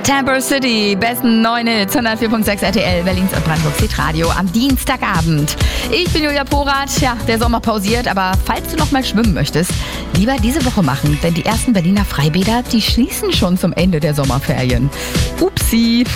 Tamper City, besten 9 Hits, 104.6 RTL, Berlins und Brandenburgs Hitradio am Dienstagabend. Ich bin Julia Porath, ja, der Sommer pausiert, aber falls du noch mal schwimmen möchtest, lieber diese Woche machen, denn die ersten Berliner Freibäder, die schließen schon zum Ende der Sommerferien. Upsi.